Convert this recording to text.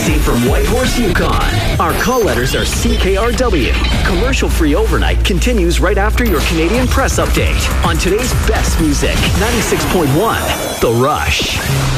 Broadcasting from Whitehorse, Yukon. Our call letters are CKRW. Commercial-free overnight continues right after your Canadian Press Update on today's best music. 96.1, The Rush.